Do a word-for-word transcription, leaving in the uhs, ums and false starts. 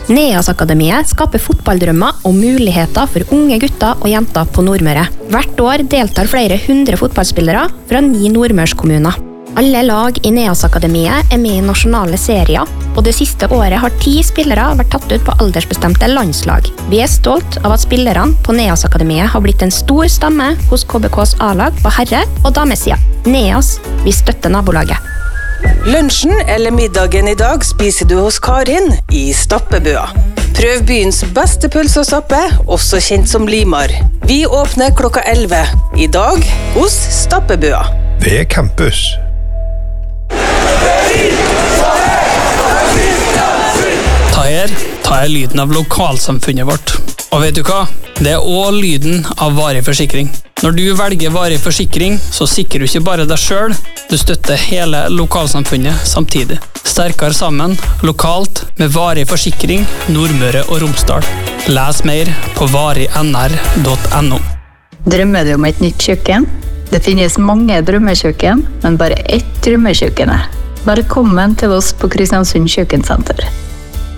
Neas-akademiet skaper fotballdrømmer og muligheter for unge gutter og jenter på Nordmøre. Hvert år deltar flere hundre fotballspillere fra ni nordmørskommuner. Alle lag i Neas-akademiet er med i nasjonale serier, og det siste året har ti spillere vært tatt ut på aldersbestemte landslag. Vi er stolt av at spillerne på Neas-akademiet har blitt en stor stamme hos K B K's A-lag på herre- og damesida. Neas, vi støtter nabolaget. Lunsjen eller middagen i dag spiser du hos Karin i Stappebøa. Prøv byens beste pølse og stappe, også kjent som Limar. Vi åpner klokka elleve. I dag hos Stappebøa. Det er campus. Ta her, ta her lyden av lokalsamfunnet vårt. Og vet du hva? Det er også lyden av varig forsikring. Når du velger varig forsikring, så sikrer du ikke bare deg selv, du støtter hele lokalsamfunnet samtidig. Sterkere sammen, lokalt, med varig forsikring, Nordmøre og Romsdal. Les mer på varig n r punktum n o. Drømmer du om et nytt kjøkken? Det finnes mange drømmekjøkken, men bare ett drømmekjøkken er. Velkommen til oss på Kristiansund Kjøkkensenter.